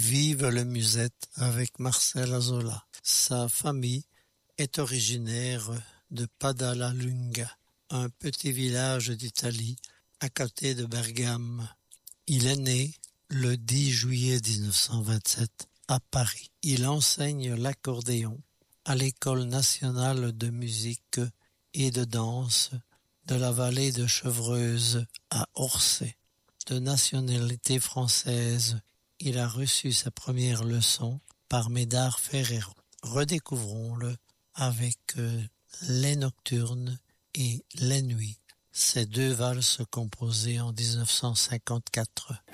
Vive le musette avec Marcel Azola. Sa famille est originaire de Padalalunga, un petit village d'Italie à côté de Bergame. Il est né le 10 juillet 1927 à Paris. Il enseigne l'accordéon à l'École nationale de musique et de danse de la vallée de Chevreuse à Orsay. De nationalité française, il a reçu sa première leçon par Médard Ferrero. Redécouvrons-le avec Les Nocturnes et Les Nuits, ces deux valses composées en 1954.